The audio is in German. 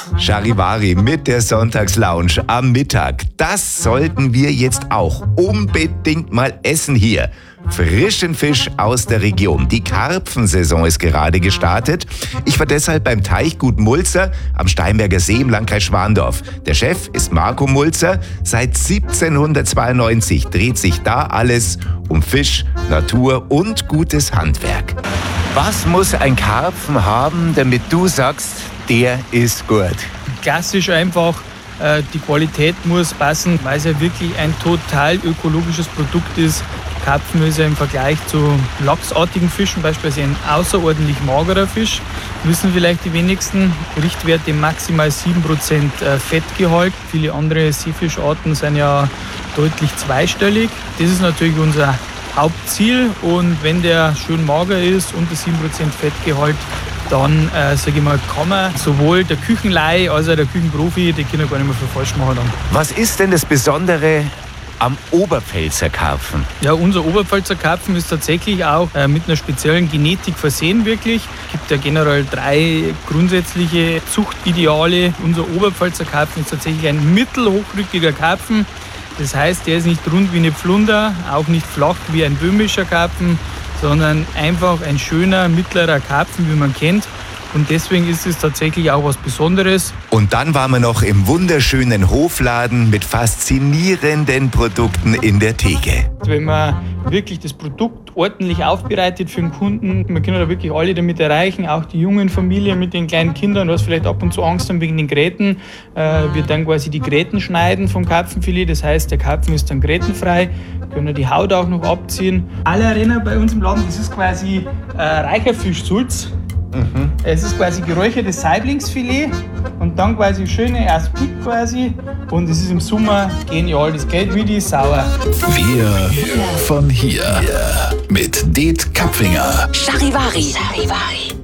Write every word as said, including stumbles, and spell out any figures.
Charivari mit der Sonntagslounge am Mittag. Das sollten wir jetzt auch unbedingt mal essen hier. Frischen Fisch aus der Region. Die Karpfensaison ist gerade gestartet. Ich war deshalb beim Teichgut Mulzer am Steinberger See im Landkreis Schwandorf. Der Chef ist Marco Mulzer. Seit siebzehnhundertzweiundneunzig dreht sich da alles um Fisch, Natur und gutes Handwerk. Was muss ein Karpfen haben, damit du sagst, der ist gut? Klassisch einfach, äh, die Qualität muss passen, weil es ja wirklich ein total ökologisches Produkt ist. Karpfen ist ja im Vergleich zu lachsartigen Fischen beispielsweise ein außerordentlich magerer Fisch. Wissen vielleicht die wenigsten, Richtwerte maximal sieben Prozent Fettgehalt. Viele andere Seefischarten sind ja deutlich zweistellig. Das ist natürlich unser Hauptziel und wenn der schön mager ist, unter sieben Prozent Fettgehalt, dann äh, sage ich mal, kann man sowohl der Küchenlaie als auch der Küchenprofi, die können gar nicht mehr viel falsch machen. Dann. Was ist denn das Besondere am Oberpfälzer Karpfen? Ja, unser Oberpfälzer Karpfen ist tatsächlich auch äh, mit einer speziellen Genetik versehen wirklich. Es gibt ja generell drei grundsätzliche Zuchtideale. Unser Oberpfälzer Karpfen ist tatsächlich ein mittelhochrückiger Karpfen. Das heißt, der ist nicht rund wie eine Pflunder, auch nicht flach wie ein böhmischer Karpfen, sondern einfach ein schöner, mittlerer Karpfen, wie man kennt. Und deswegen ist es tatsächlich auch was Besonderes. Und dann waren wir noch im wunderschönen Hofladen mit faszinierenden Produkten in der Theke. Wenn man wirklich das Produkt ordentlich aufbereitet für den Kunden, man kann da wirklich alle damit erreichen, auch die jungen Familien mit den kleinen Kindern, was vielleicht ab und zu Angst haben wegen den Gräten. Äh, wir dann quasi die Gräten schneiden vom Karpfenfilet, das heißt, der Karpfen ist dann grätenfrei, können die Haut auch noch abziehen. Alle Arena bei uns im Laden, das ist quasi äh, Reicherfischsulz. Mhm. Es ist quasi geräuchertes Saiblingsfilet und dann quasi schöne Aspik quasi und es ist im Sommer genial, das geht wie die Sauer. Wir von hier mit Det Kapfinger. Charivari. Charivari.